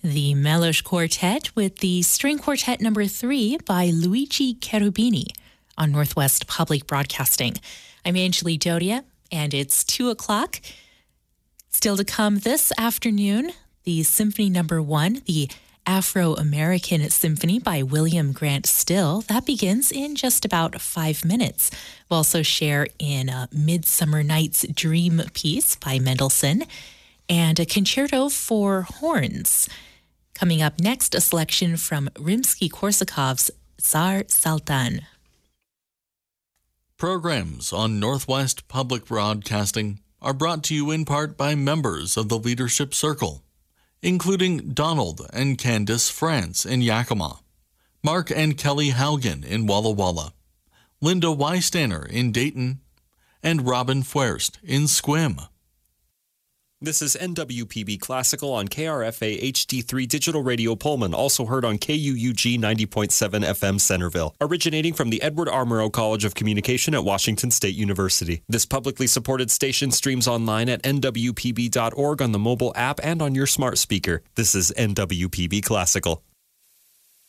The Melosh Quartet with the String Quartet number 3 by Luigi Cherubini on Northwest Public Broadcasting. I'm Angeli Dodia, and it's 2 o'clock. Still to come this afternoon, the Symphony number 1, the Afro-American Symphony by William Grant Still. That begins in just about 5 minutes. We'll also share in a Midsummer Night's Dream piece by Mendelssohn and a concerto for horns. Coming up next, a selection from Rimsky-Korsakov's Tsar Sultan. Programs on Northwest Public Broadcasting are brought to you in part by members of the Leadership Circle, including Donald and Candace France in Yakima, Mark and Kelly Haugen in Walla Walla, Linda Weistaner in Dayton, and Robin Fuerst in Sequim. This is NWPB Classical on KRFA HD3 Digital Radio Pullman, also heard on KUUG 90.7 FM Centerville, originating from the Edward R. Murrow College of Communication at Washington State University. This publicly supported station streams online at nwpb.org on the mobile app and on your smart speaker. This is NWPB Classical.